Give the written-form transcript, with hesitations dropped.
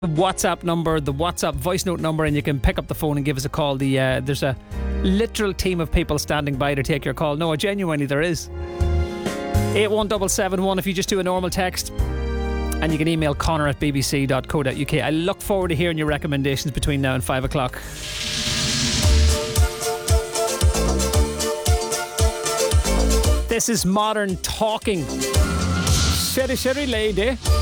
WhatsApp number, the WhatsApp voice note number, and you can pick up the phone and give us a call. There's a literal team of people standing by to take your call. No, genuinely there is. 81771 if you just do a normal text, and you can email connor@bbc.co.uk. I look forward to hearing your recommendations between now and 5 o'clock. This is Modern Talking. Sherry lady.